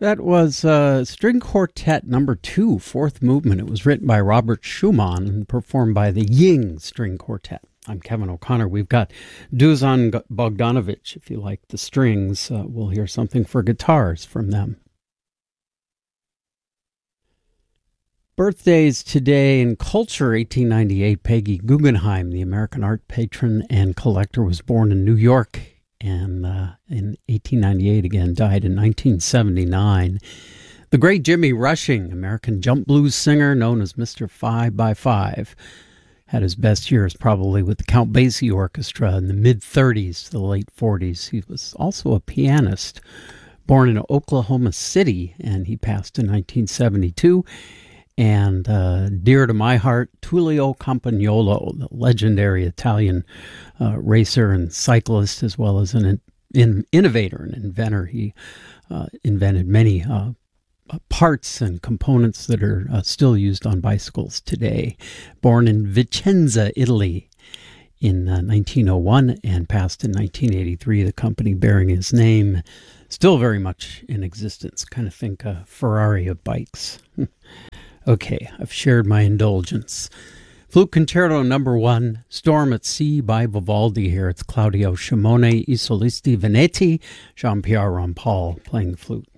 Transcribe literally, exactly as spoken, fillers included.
That was uh, String Quartet Number Two, fourth movement. It was written by Robert Schumann and performed by the Ying String Quartet. I'm Kevin O'Connor. We've got Dusan Bogdanovic. If you like the strings, uh, we'll hear something for guitars from them. Birthdays today in culture, eighteen ninety-eight, Peggy Guggenheim, the American art patron and collector, was born in New York. And uh, in eighteen ninety-eight, again, died in nineteen seventy-nine. The great Jimmy Rushing, American jump blues singer known as Mister Five by Five, had his best years probably with the Count Basie Orchestra in the mid-thirties to the late forties. He was also a pianist, born in Oklahoma City, and he passed in nineteen seventy-two. And uh, dear to my heart, Tullio Campagnolo, the legendary Italian uh, racer and cyclist, as well as an in, in, innovator and inventor. He uh, invented many uh, parts and components that are uh, still used on bicycles today. Born in Vicenza, Italy in uh, nineteen oh one and passed in nineteen eighty-three, the company bearing his name still very much in existence. Kind of think a Ferrari of bikes. Okay, I've shared my indulgence. Flute Concerto Number One, Storm at Sea by Vivaldi here. It's Claudio Scimone, I Solisti Veneti, Jean-Pierre Rampal playing the flute.